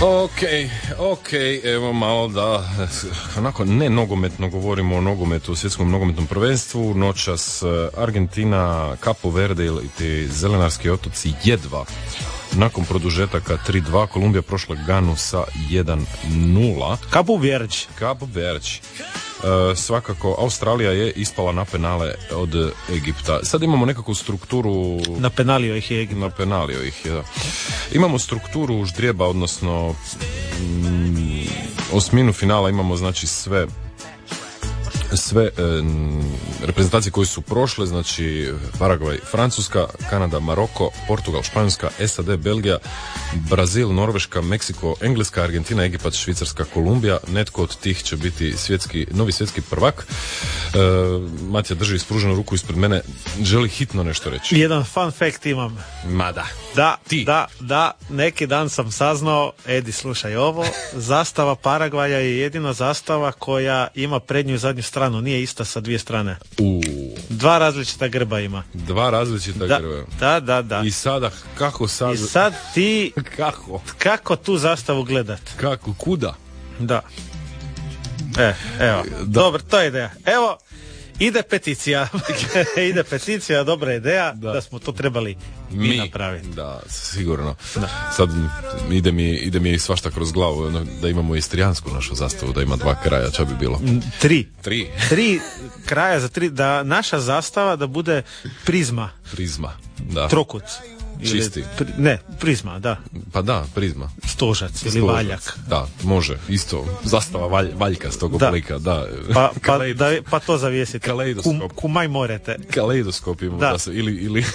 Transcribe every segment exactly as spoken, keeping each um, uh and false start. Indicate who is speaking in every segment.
Speaker 1: Ok, ok, evo malo da onako ne nogometno govorimo o nogometu, o svjetskom nogometnom prvenstvu. Noćas Argentina, Capo Verde ili ti Zelenarski otoci jedva nakon produžetaka tri dva. Kolumbija prošla Ganu sa jedan nula.
Speaker 2: Capo Verde.
Speaker 1: Capo Verde. Uh, svakako Australija je ispala na penale od Egipta. Sad imamo nekakvu strukturu...
Speaker 2: Na penalio ih je Egipt.
Speaker 1: Na penalio ih je, da. Imamo strukturu ždrijeba, odnosno mm, osminu finala imamo, znači sve sve e, reprezentacije koje su prošle, znači Paragvaj, Francuska, Kanada, Maroko, Portugal, Španjolska, S A D, Belgija, Brazil, Norveška, Meksiko, Engleska, Argentina, Egipat, Švicarska, Kolumbija. Netko od tih će biti svjetski, novi svjetski prvak. E, Matija drži ispruženu ruku ispred mene, želi hitno nešto reći.
Speaker 2: Jedan fun fact imam.
Speaker 1: Mada.
Speaker 2: Da,
Speaker 1: Ti.
Speaker 2: da, da, neki dan sam saznao, Edi, slušaj ovo, zastava Paragvaja je jedina zastava koja ima prednju i zadnju stranu, nije ista sa dvije strane.
Speaker 1: U.
Speaker 2: Dva različita grba ima.
Speaker 1: Dva različita
Speaker 2: da,
Speaker 1: grba.
Speaker 2: Da, da, da.
Speaker 1: I sada, kako sad...
Speaker 2: I sad ti...
Speaker 1: Kako?
Speaker 2: Kako tu zastavu gledat?
Speaker 1: Kako? Kuda?
Speaker 2: Da. E, evo.
Speaker 1: Da.
Speaker 2: Dobro, to je ideja. Evo, ide peticija. ide peticija, dobra ideja, da, da smo to trebali mi, mi napraviti.
Speaker 1: Da, sigurno.
Speaker 2: Da.
Speaker 1: Sad ide mi, ide mi svašta kroz glavu, da imamo istrijansku našu zastavu, da ima dva kraja, ča bi bilo?
Speaker 2: Tri.
Speaker 1: Tri.
Speaker 2: Tri kraja za tri, da naša zastava da bude prizma.
Speaker 1: Prizma, da.
Speaker 2: Trokut.
Speaker 1: Čisti.
Speaker 2: Pri, ne, prizma, da.
Speaker 1: Pa da, prizma.
Speaker 2: Stožac,
Speaker 1: Stožac.
Speaker 2: ili valjak.
Speaker 1: Da, može, isto. Zastava valj, valjka s tog
Speaker 2: da.
Speaker 1: oblika, da.
Speaker 2: Pa, pa, da, pa to zavijesite.
Speaker 1: Kaleidoskop.
Speaker 2: Kum, kumaj morete.
Speaker 1: Kaleidoskop imamo, da. Da se, ili... ili...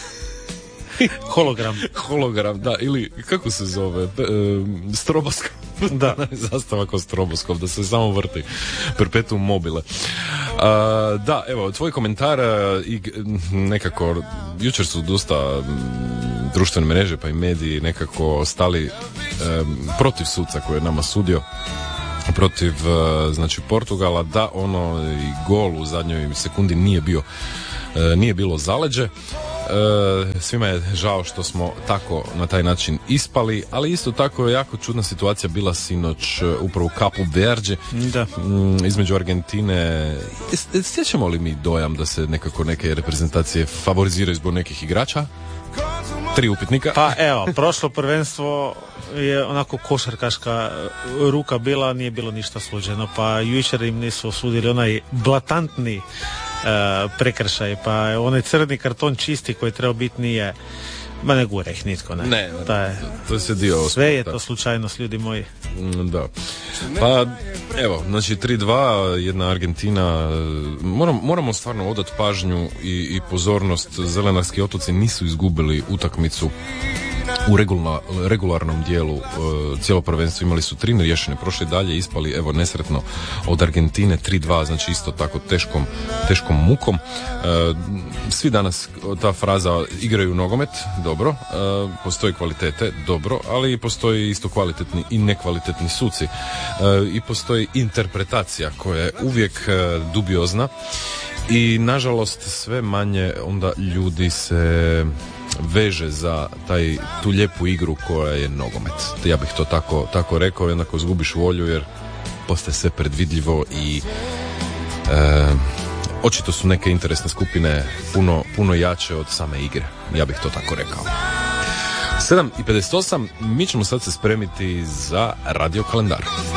Speaker 2: Hologram.
Speaker 1: Hologram, da, ili kako se zove? E, stroboskop.
Speaker 2: Da.
Speaker 1: Zastava kao stroboskop, da se samo vrti. Perpetuum mobile. A, da, evo, tvoj komentar i nekako, jučer su dosta društvene mreže pa i mediji nekako stali e, protiv suca koji je nama sudio protiv, znači, Portugala, da ono i gol u zadnjoj sekundi nije bio e, nije bilo zaleđe. E, svima je žao što smo tako na taj način ispali, ali isto tako je jako čudna situacija bila sinoć upravo u Capo Verde,
Speaker 2: da.
Speaker 1: m, između Argentine. Stječemo li mi dojam da se nekako neke reprezentacije favoriziraju zbog nekih igrača? Tri upitnika.
Speaker 2: Pa evo, prošlo prvenstvo je onako košarkaška ruka bila, nije bilo ništa suđeno, pa jučer im nisu osudili onaj blatantni uh, prekršaj, pa onaj crni karton čisti koji treba biti nije, ma ne gure ih nitko, ne.
Speaker 1: Ne,
Speaker 2: to je,
Speaker 1: to se dio
Speaker 2: sve je to slučajnost, ljudi moji.
Speaker 1: Da. Pa evo, znači tri dva, jedna Argentina, moram, moramo stvarno odati pažnju i, i pozornost. Zelenarski otoci nisu izgubili utakmicu u regulna, regularnom dijelu. E, cijelo prvenstvo imali su tri neriješene, prošli dalje, ispali evo nesretno od Argentine tri dva, znači isto tako teškom, teškom mukom. E, svi danas, ta fraza, igraju nogomet, dobro, e, postoji kvalitete, dobro, ali postoji isto kvalitetni i nekvalitetni suci. E, i postoji interpretacija koja je uvijek e, dubiozna i nažalost sve manje onda ljudi se veže za taj, tu lijepu igru koja je nogomet. Ja bih to tako, tako rekao, jednako zgubiš volju jer postaje sve predvidljivo i e, očito su neke interesne skupine puno, puno jače od same igre. Ja bih to tako rekao. sedam i pedeset osam, mi ćemo sad se spremiti za radio kalendar.